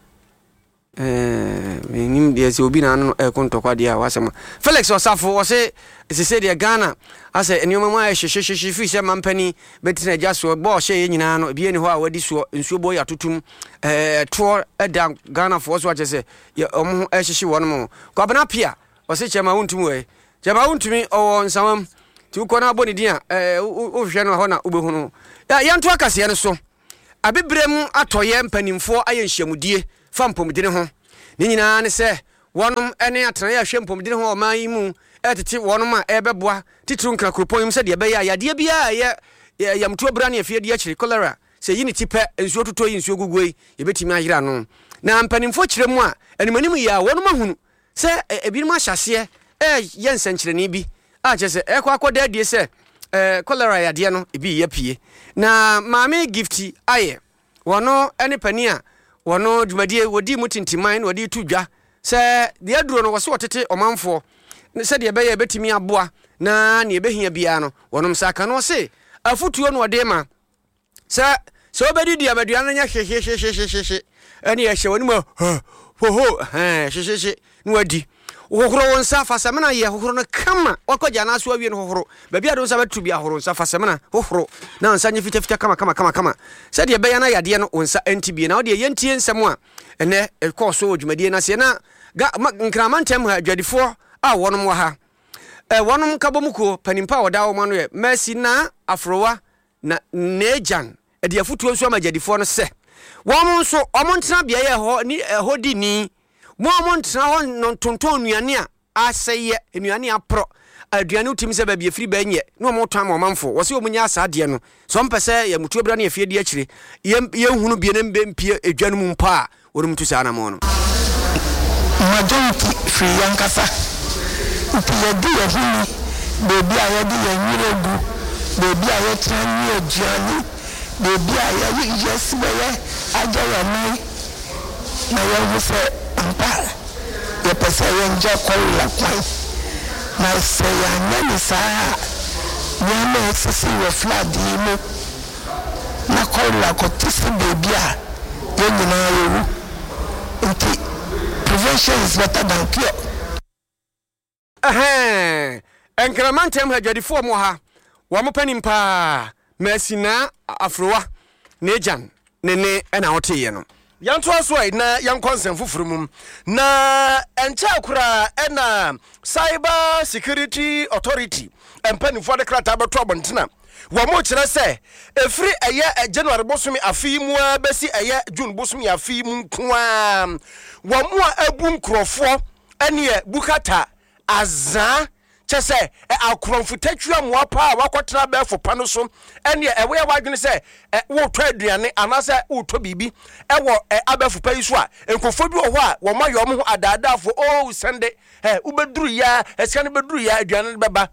eh nim de se obi na no e kontokwa de a wasema Felix Osafo o se se se de Ghana ase enioma ma e hwehwehwe fi se mampani betina jaso bo hye ye nyina no bie ni ho a wadi so nsuo bo ya tutum eh to eda Ghana fo so ache se omo e hwehwe wono mo kwabena pia o se chema wontum we chema wontumi o nsamam ti ukona aboni dia eh o hwe no ho na ubehunu ya yanto akase ne so abebrem atoye mpanimfo ayenhyiamudie fa mpomdine ho ni nyina ne se wonom ene atena ya hwe mpomdine ho oman yi mu ɛtete wɔnom a ɛbɛboa titiri nkra kuropɔn mu sɛ deɛ ɛbɛyɛ yadeɛ biara yɛ yamtuo bra ne afie de akyire cholera sɛ yi ne ti pɛ nsuo totɔ yi nsuo gugu yi yɛbɛtumi ayera no na mpanimfo kyerɛ mu a animanim yi a wɔnom ahunu sɛ ebinom ahyɛseɛ ɛyɛ nsɛnkyerɛnne bi a kyerɛ sɛ ɛkɔ akɔda adie sɛ cholera yadeɛ no ebi yɛ pie na maame gifti ayɛ wɔno ɛne pani a wɔno dwumadie wɔdi mu tintiman na wɔde to dwa sɛ deɛ aduro no wɔse wɔtete ɔmanfoɔ sɛ deɛ ɛbɛyɛ ɛbɛtumi aboa na ne ɛbɛhia biara no wɔnom sa aka no ɔse afotuo no ɔde ma sɛ sɛ wobɛdi di amadua no nyɛ hyehyehyehyehye ɛne yɛhyɛ w'anim a hoho hyehyehye na wadi hohoro wo nsa fa sɛmena yɛ hohoro no kama wakɔgya no aso awie no hohoro baabi a de wo nsa bɛto bi ahoro nsa fa sɛmena hohoro na nsa nyɛ fitafita kama kama kama kama sɛdeɛ ɛbɛyɛ no yadeɛ no wo nsa anti bie na wode yɛntie nsɛm a ɛnɛ ɛkɔɔ so wɔ dwumadie no aseɛ na nkrama ntam ha adwadifoɔ a wɔnom wɔ ha wɔnom kabɔmuko panimpa a wɔda wɔ ma no yɛ mercy na afrowa na nejan ɛde afotuo nso ama adwadifoɔ no sɛ wɔn nso ɔmo ntena beaeɛ hɔ ni ɛhɔ di ni mo ɔmo ntena hɔ no tonton nnuane a asɛyɛ nnuane apro aduane utimi sɛ baabi afiri bɛnyɛ na ɔmo tɔn ma ɔmanfo wɔse ɔmo nya asadeɛ no so ɔmpɛ sɛ yɛ mutuo bra ne afie di akyire yɛhunu bie ne mbempie adwane mu mpa a wɔrum tu saa na mo no majority free yankasa nti yɛdi yɛhuni beebi a yɛde yɛnwere gu beebi a yɛtena ne aduane beebi a yɛyi yɛsi bɛyɛ agya yɛne na yɛhu sɛ ampa yɛpɛ sɛ yɛngya kɔrela kwan na sɛ yɛanyɛ ne saa a nneɛma ɛsisi wɔ flood yi mu na kɔrela kɔte si beebi a yɛn nyinaa yɛwu nti prevention is better than cure. Ahem, enkramantam hajadifo mo ha, wa mo panim pa, mercy na afrowa, nejan, nene ena ote no. Yanto aso ai na yankonsem fufuru mum na encha akura ena cyber security authority empanifo de krata beto abontena wa mo kire se efiri eye January bosumi afi mu besi eye June bosumi afi mu kwa wa mo abu nkrofo ene bukata azan chese akromfutatwa mo apa wakotena befo pano so ene ewe wadwene se wo twa aduane anase wo to bibi ewo abefo pai so a enkofo bi wo a wo mayo mo adadafo oh sende eh ubeduru ya eska ne beduru ya aduane beba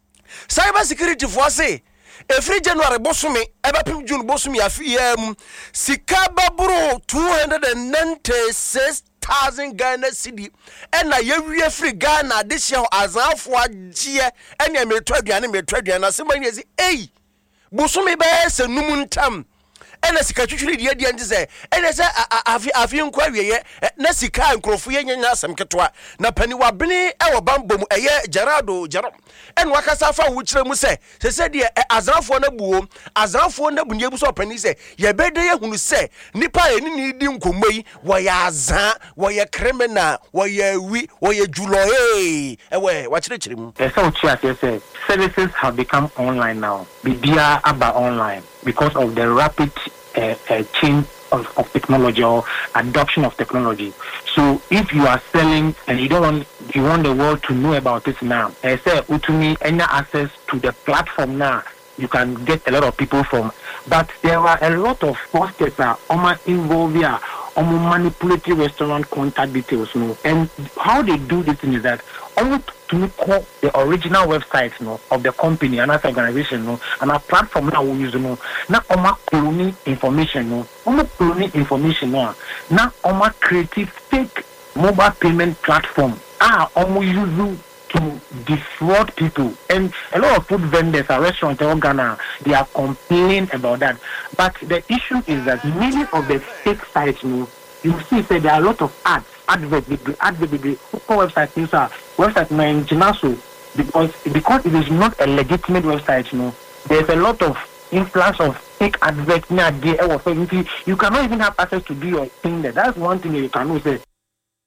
cyber security for say every January bosumi ebapim June bosumi afi yam sika baburo two hundred ninety-six thousand Ghana cedi ena yewie free Ghana this year azanfo agye ena meto aduane meto aduane asema nyezi ei bosumi be se numu ntam ena sika twitwiri die die ndize ena se afi afi nkwa wieye na sika nkrofo ye nyanya asem ketwa na pani wabene ewo bambom eye Gerardo Jero en wakasa fa wo kire mu se se se de azanfo na buo azanfo na bunye bu so pani se ye bede ye hunu se nipa eni ni di nkomoyi wo ya azan wo ye criminal wo ye wi wo ye julo eh ewe wa kire kire mu e so chia se services have become online now bibia aba online because of the rapid uh, uh, change of, of technology or adoption of technology. So if you are selling and you don't want you want the world to know about it now, I say utumi any access to the platform now, you can get a lot of people from. But there are a lot of posters that are involved here. Manipulative restaurant contact details, no. And how they do this thing is that almost to call the original website, no, of the company and that organization, no, and a platform now we use, no. Now, oma colony information, no, oma colony information, no. Now, oma creative fake mobile payment platform. Ah, oma use to defraud people, and a lot of food vendors and restaurants in Ghana, they are complaining about that. But the issue is that many of the fake sites, you know, you see, say there are a lot of ads, adverts, adverts, website news are website nine Jinaso because because it is not a legitimate website, you know. There's a lot of influence of fake adverts near there. You cannot even have access to do your thing there. That's one thing you cannot say.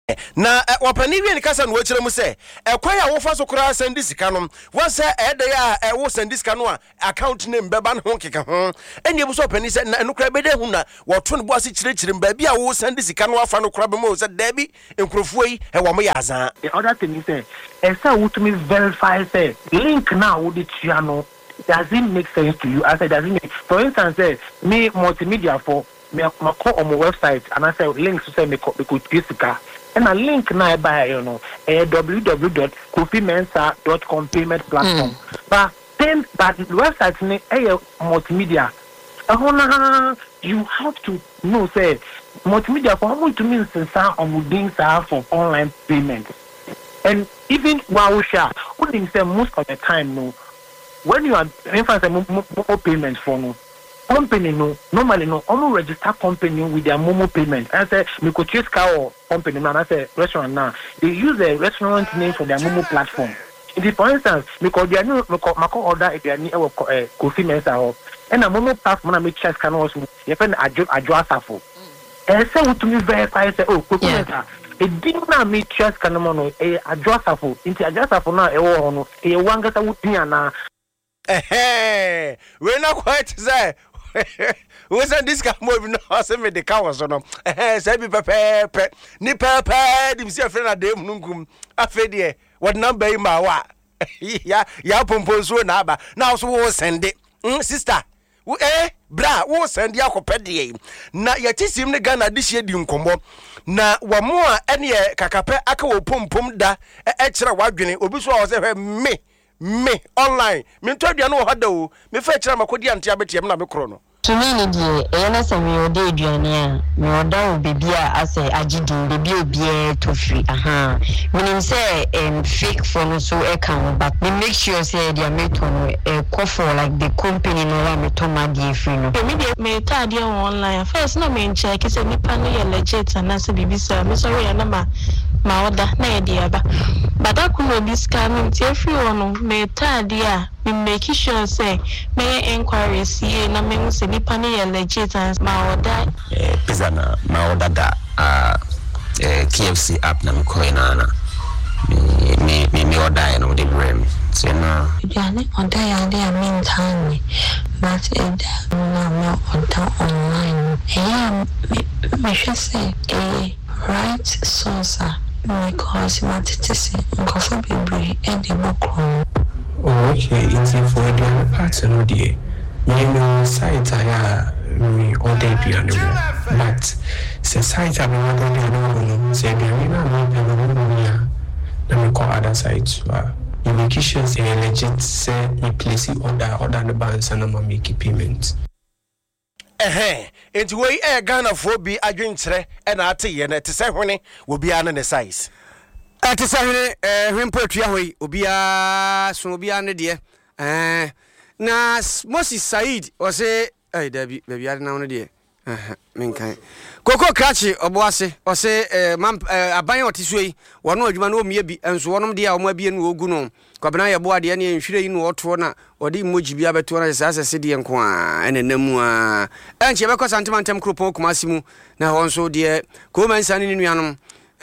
na wapani wi ni kasa no wachire mu se ekwan ya wo fa so kura send sika no won se ede ya e wo send sika no a account name beba no keka ho eni ebu so pani se no kura bede hu na wo to no bo ase chire chire mba bia wo send sika no afa no kura be mo se debi enkrofo yi e wo mo ya azan. The other thing is say e say wo to me verify say link now wo de tua no doesn't make sense to you. I said doesn't make, for instance say me multimedia for me ma call on my website and I say links to say me me could use sika. And a link now by you know a w w w dot kofi mensa dot com payment platform. Mm. But then but website ni a multimedia. Uh, you have to know say multimedia for how to mean since on doing for online payment. And even while we share, we say most of the time no when you are in fact a more payment for no company no normally no almost register company with their Momo payment. I say me could choose car company now. I say restaurant now. They use a restaurant name for their Momo platform. If for instance, because they are new, me call order if they are new Kofi Mensa and a Momo platform na me check can also. You find ajo ajo asafo. And say to me verify say oh Kofi Mensa. E didn't na me check can no no e ajo asafo. Inti ajo asafo na e wo no e wanga sa wutia na. Eh we na quite say. We say this guy more no say me the car was no eh say be pepe ni pepe dim see friend na dem nungum afede what number e ma wa ya ya pompon so na aba na so wo send it sister eh bra wo send ya kopede na ya tisim ne Ghana de hie di nkombo na wa mo a ene kakape aka wo pompom da e kire wadwene obi so wo say me me online me ntodua no hoda o me fa kira makodi ante abetiem na me kro no to me ni die e na se me ode aduane a me oda o bebia ase agidin bebi obi to free aha meaning say em fake for no so e kan but me make sure say dia me to no e call for like the company no wa me to ma die free no me dey me ta dia online first no me check say nipa no ye legit and say bibisa me sorry ya na ma ma oda na ye dia ba but akuno bi scan tie free ono me ta dia me make sure say me inquiry see na me say nipa no ye legit and ma oda eh pizza na ma oda da ah eh K F C app na me coin na me me me oda no the brand so na ya ne oda ya dia mean time but it na me oda online eh me should say eh right source because what it is nkofo bebre and the book. Oh, okay, it's for the parts of the me site I me order piano but the site I want to do say the na me na me call other sites you make sure say legit say me place order order the banks and I make payment. Eh enti we e Ghana fo bi adwenkyere e na ate ye na te se hwene obi an ne size e te se hwene eh hwempo atua hoi obi a so obi an de eh na Moses Said o se eh dabi baby ade na won de eh menkan Koko Krachi oboase o se eh aban o teso yi wono adwuma na o mie bi enso wonom de a o ma bi enu ogu no kwabena ye bo ade ne nhwire yi no oto na odi moji bia beto na sasa sede enko a enenam a enche be ko santimantem kropon kumasi mu na ho nso de ko mansa ne nuanom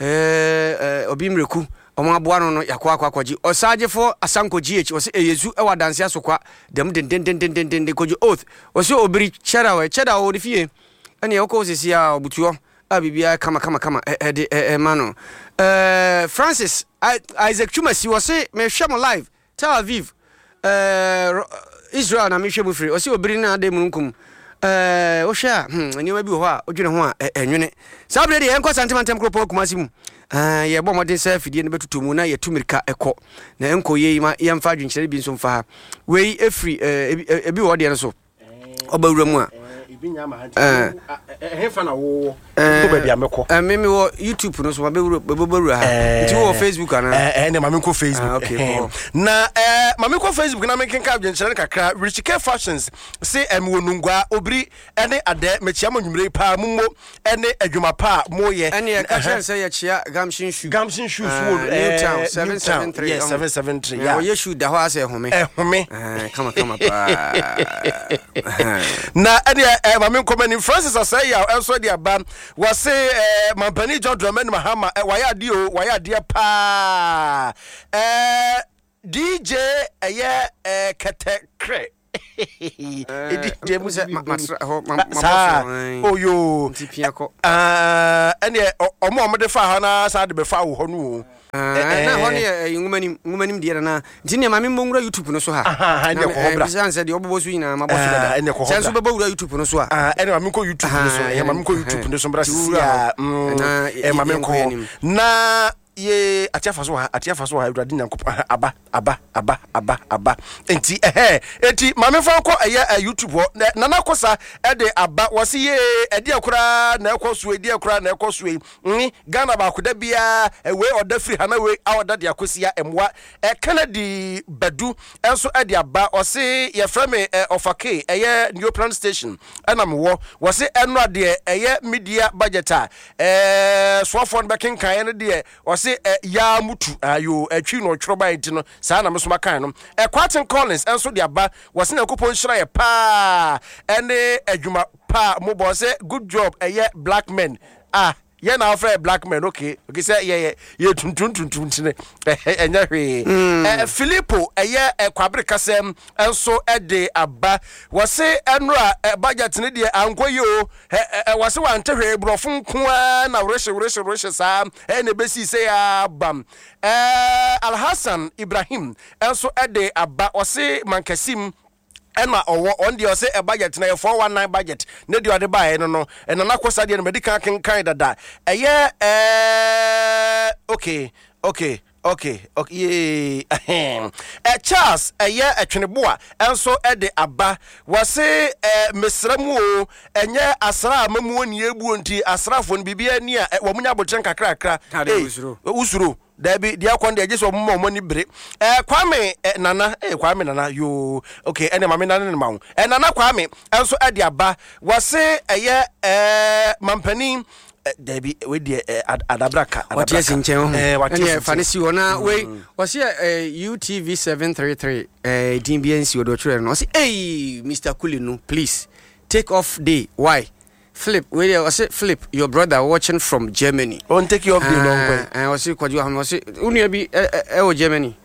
eh obi mreku omo aboa no no yakwa akwa kwaji osagefo asanko gh o se eyezu e wadanse asokwa dem den den den den den koji oath o se obiri chera we chera o de fie ene o ko sisi a obutuo a bibia kama kama kama e de e mano eh Francis Isaac Chumasi o se me hwe mo live Tel Aviv eh Israel na me hwe mo free o se obiri na de munkum eh o hwe a hm eni ma bi ho a odwene ho a enwene sabre de enko santimantem kropo kumasi mu ah ye bo modern self fidie ne betutu mu na ye tumirika ekọ na enko ye ma ye mfa adwenkyere bi nso mfa ha wei efri ebi wo de ne so obawura mu a ibinya ma ha hefa na wo ko ba bia mekọ eh meme wo YouTube no so ma bewura bebobawura ha nti wo Facebook ana eh ne ma me ko Facebook na eh ma me ko Facebook na me kenka adwenkyere kakra Richike Fashions se em wonungwa obiri ene ade mechia monwumre pa mummo ene adwuma pa moye ene e ka chen se ye chia Gamshin shoe Gamshin shoes wo New Town seven seven three yes seven seven three yeah wo ye shoe da ho ase home eh home eh kama kama pa na ene eh mame komani Francis asay ya enso de aba was say eh mampani John Dramani Mahama eh waya di o waya di pa eh D J eh eh Katekre Edi musa oh yo ah ene omo omo de fa ha na sa de be fa wo ho no na ho ne ngumanim ngumanim de na nti mame mbongura YouTube no so ha ha ene ko hobra bisan se de obobo so nyina mabo so da ene ko hobra senso beba wura YouTube no so a ah ene mame ko YouTube no so e mame ko YouTube no so bra sia na e mame ko na ye atiafa so ha atiafa so ha Awurade Nyankop aba aba aba aba aba enti eh enti mame fa ko eye YouTube ho na na kosa e de aba wose ye e de akura na ekoso e de akura na ekoso e ni Ghana ba koda bia e we oda free ha na we awoda de akosia emwa e Kennedy Badu enso e de aba wose ye frame ofake eye New Plan Station ana me wo wose eno de eye media budgeter eh swafon bekin kan ne de wose ya mutu ayo atwi no twroba enti no saa na mesoma kan no e Quatin Collins enso de aba wose na kopon hira ye pa ene adwuma pa mo bo se good job eye black men ah ye na offer black men okay okay say ye ye tuntun tuntun tine enya hwe eh Filippo eye kwabre kasem enso ede aba wose enra budget ne de ankoye o wose wante hwe brofo nko na wreshe wreshe wreshe sa ene besi say abam eh Alhassan Ibrahim enso ede aba wose mankasim ena owo on the say a budget na four one nine budget ne de ode bae no no ena na kosa de medical kan kan dada eye eh okay okay okay okay eh Charles eye atweneboa enso e de aba wase eh mesramu o enye asra amamu oni ebu onti asrafo no bibia ni a wamunya botren kakra kakra eh usuro Debi dia kwon de jeso mo mo ni bre eh Kwame eh, nana eh Kwame nana yo okay ene mame nana ne mawo eh nana Kwame enso ade aba wase eye eh mampani Debi we de adabraka what yes in chen eh what yes fancy wona we wase eh U T V seven thirty-three eh D B N C odo chure no say hey Mister Kulinu please take off day why Philip, wait, I say Philip, your brother watching from Germany. Don't take you off the long way. I was say, "Could you have say, Unia be eh Germany?"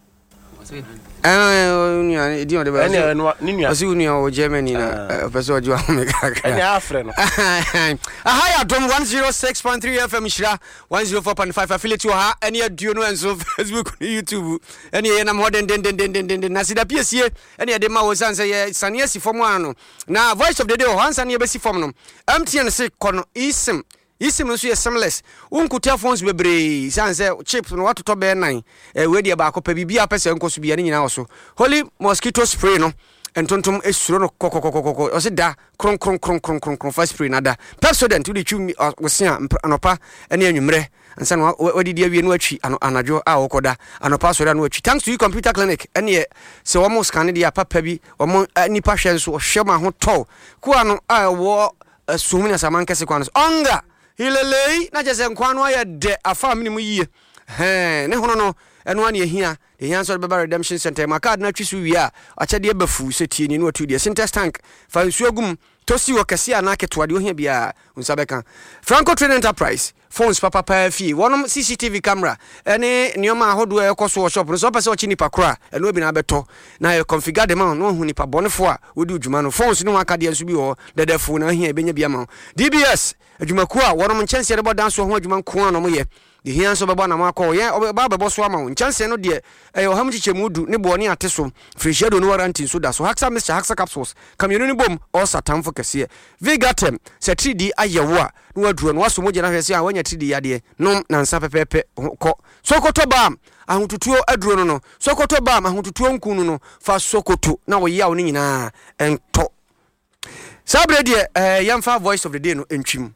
Ah, Unia, do you know the Unia? I say Unia or Germany na. Person you have me. Any African. Ah, Drum one zero six point three F M Shira one zero four point five. Affiliate you ha. Any do you know and so Facebook, YouTube. Any na more than den den den den den. Na sida P S C. Any de ma was answer ye sania si form one no. Na voice of the day once and ye be si form no. M T N say kono isim. Isim no so ye seamless. Unkutia phones bebre. San say chips no what to be nine. Eh we dia ba ko pa bibia pese nkoso bia ni nyina so. Holy mosquito spray no. Entontom esuro no kokokokoko. O se da kron kron kron kron kron kron first spray na da. Pepsodent we twu we se anopa ene anwumre. Ansa no wadi dia wie no atwi anajo a wokoda anopa so da no atwi. Thanks to you computer clinic ene se wo mo scan dia papa bi wo mo nipa hwe nso hwe ma ho to. Ko ano a wo sumuna samankese kwano. Onga hilelei na jese nkwano aye de afa minimu yie he ne hono no eno ane ehia de hia so beba redemption center ma card na twisu wi a achede bafu setie ni no atu de sintex tank fa nsuagum tosi wokase ana ketwade ohia bia unsabeka Franco Trade Enterprise phones papa pa fie wonom C C T V camera ene nioma ahodo ekoso shop no so pese ochi nipa kora eno bi na beto na e configure dem no hu nipa bonefo a wodi udwuma no phones no akade nso bi ho dedefo na hia benya bia ma D B S adwumaku a wonom nchanse rebo danso ho adwuma nko no mo ye de hia nso beba na makọ ye ba bebo so ama nchanse no de eh oham chichemudu ne bo ne ateso frishedo no warranty so da so Haxa Mixture Haxa capsules kamyenu ni bom o satamfo kese Vigatem se three D ayewo a no waduro no waso moje na hwese a wanya three D yade nom na nsa pepepe ko Sokoto bam ahotutuo aduro no no Sokoto bam ahotutuo nkunu no fa Sokoto na wo ya wo nyina ento sabre de eh yamfa voice of the day no entwim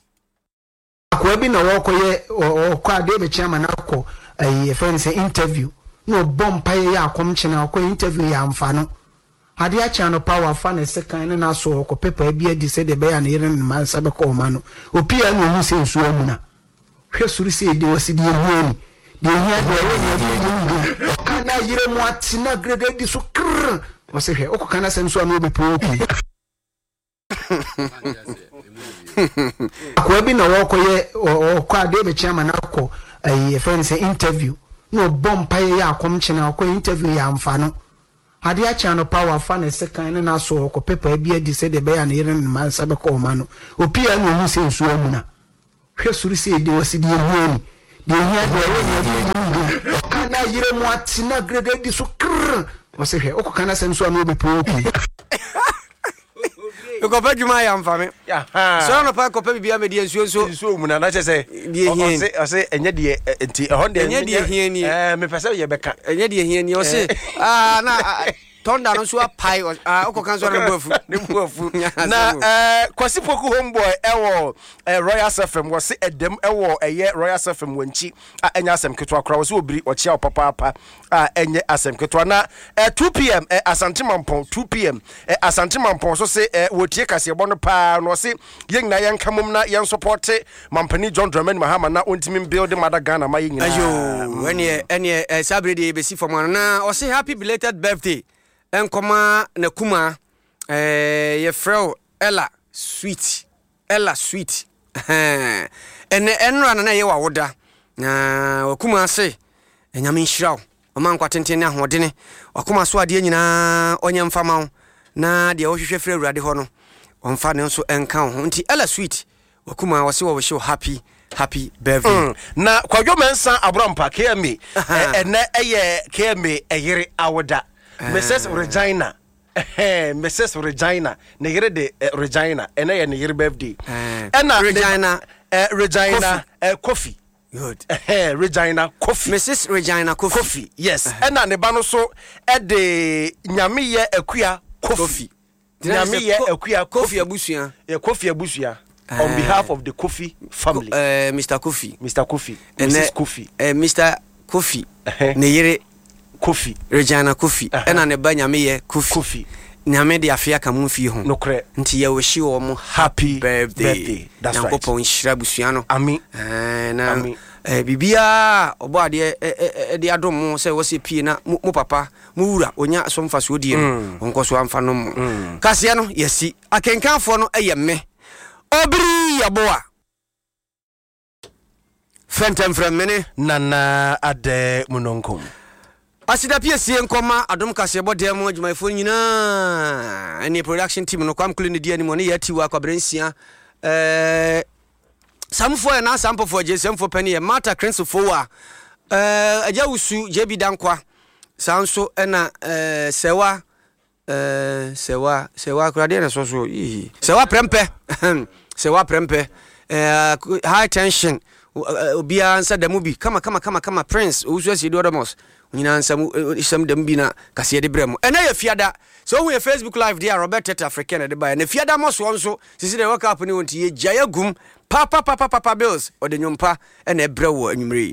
akwa bi na wokoye okwa de be chairman akọ eh friend say interview no bompa ye akom chena akọ interview ya amfa no ade a cha no power fa na second na so okọ paper bi adi se de be ya na yere man sabe ko ma no opia no hu se nsu amuna hwe suru se de wasidi ehuani de hia de we ne kana yire mu atina grade di so kr o se hwe okọ kana se nsu anu be po akwa bi na wokoye okwa de be chairman na akọ eh friend say interview no bomb paye ya akomchena akọ interview ya amfa no ade a channel power fa na second na so okọ paper bi adi say de be ya na yere man sabe ko ma no opia no hu say nsu amuna hwe suru say de wasi de hu de hia de we kana yire mu atina grade di so kr wasi hwe okọ kana sem so anu be poku ko pa juma ya mfame so no pa ko pa bibia me de nsuo nso nsuo mu na na chese o se o se enye de enti e hon de enye de hia ni eh me pese ye beka enye de hia ni o se ah na tonda no so apai ah okokan so na boafu ne boafu na eh Kwasi Poku homeboy ewo Royal F M wo se edem ewo eye Royal F M wanchi a enya asem ketwa kra wo se obiri o chia papa papa a enye asem ketwa na two p m Asante Mampon two p m Asante Mampon so se wotie kase bo no pa no se yen na yen kamum na yen support Mampani John Dramani Mahama na ontimi build Mother Ghana ma yin ayo ene ene sabre de be si fom na o se happy belated birthday enkoma na kuma eh ye frau Ella sweet Ella sweet eh ene enra na ye wawoda na wakuma se enyame nhyiraw omankwa tenten na hodene wakuma so ade nyina onye mfama na de wohwehwe frɛ awurade ho no omfa ne nso enka ho nti Ella sweet wakuma wase wo wish happy happy birthday mm. na kwadwo mensa abrampa K M A ene eye K M A eyere awoda Missus Regina eh Missus Regina ne yere de Regina ene ye ne yere birthday ena Regina eh Regina eh Kofi good eh Regina Kofi Missus Regina Kofi Kofi yes ena ne ba no so e de nyame ye akua Kofi nyame ye akua Kofi abusua ye Kofi abusua on behalf of the Kofi family eh Mister Kofi Mister Kofi Missus Kofi eh Mister Kofi ne yere Kofi Regina Kofi ena ne ba nyame ye Kofi Kofi nyame de afia ka mu fie ho nokre nti ye wo hye wo mo happy birthday that's right yankopon hyira busua no ami eh na eh bibia obo ade e de adom mo se wo se pie na mo papa mo wura onya so mfa so odie no onko so amfa no mo kase no yesi akenkanfo no eye me obiri yaboa fentem from mene nana ade munonkom asida pie sie nkoma adom kase bodem mo adwumayfo nyina any production team no kwam kule ne dia ni mo ne yati wa kwabrensia eh samfo ya na sampofo je samfo pani ya mata krensofo wa eh aja usu je bi dankwa sanso ena eh sewa eh sewa sewa krade na so so yi sewa prempe sewa prempe eh high tension obia ansa damu bi kama kama kama kama prince usu asi do domos nyina ansa isam dam bi na kase de bremo ena ya fiada so we Facebook live there Robert Tete African de ba na fiada mo so nso sisi de waka up ni wonti ye jaya gum papa papa papa bills o de nyompa ena ebrewo anwumre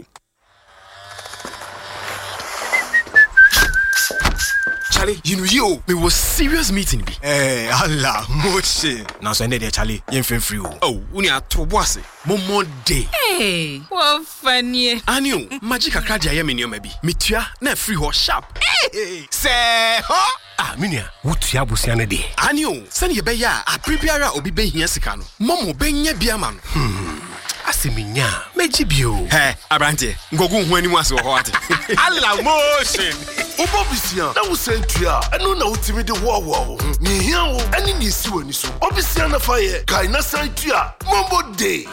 Charlie, you know you, me was serious meeting be. Eh, Allah, moche. Now so ende Charlie, yen fen free o. Oh, uni atobwase. Momo day. Hey, what funny. Anio, magic akra ya me nioma bi. Metua na free ho sharp. Hey, say ho. Ah, minia, wutu ya busia ne de. Anio, sani ye be ya, a prebiara obi be hia sika no. Momo be nya bia ma no. Hmm. Aseminya, meji bio. Hey, abrante, ngogu hu ani mu ase ho ate. Allah motion. Obobisia, na wo sentua, eno na utimi de wo wo. Ni hia wo, ani ni si wani so. Obisia na fa ye, kai na sentua, mombo day.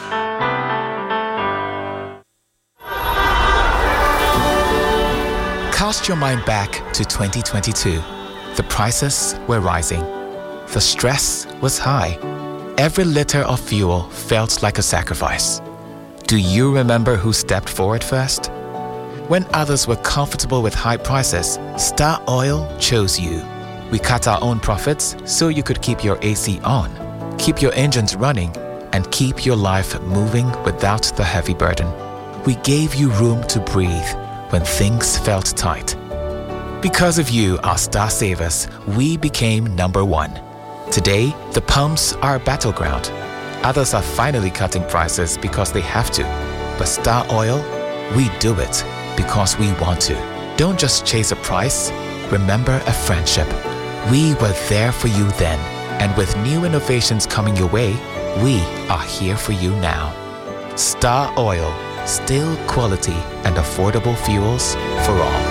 Cast your mind back to twenty twenty-two. The prices were rising. The stress was high. Every liter of fuel felt like a sacrifice. Do you remember who stepped forward first? When others were comfortable with high prices, Star Oil chose you. We cut our own profits so you could keep your A C on, keep your engines running, and keep your life moving without the heavy burden. We gave you room to breathe when things felt tight. Because of you, our Star Savers, we became number one. Today, the pumps are a battleground. Others are finally cutting prices because they have to. But Star Oil, we do it because we want to. Don't just chase a price, remember a friendship. We were there for you then, And with new innovations coming your way, we are here for you now. Star Oil, still quality and affordable fuels for all.